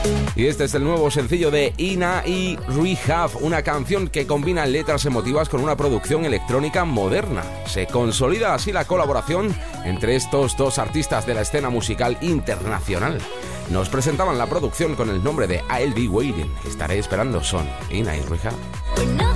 Y este es el nuevo sencillo de Ina y Rehab, una canción que combina letras emotivas con una producción electrónica moderna. Se consolida así la colaboración entre estos dos artistas de la escena musical internacional. Nos presentaban la producción con el nombre de I'll Be Waiting. Estaré esperando, son Ina y Rehab.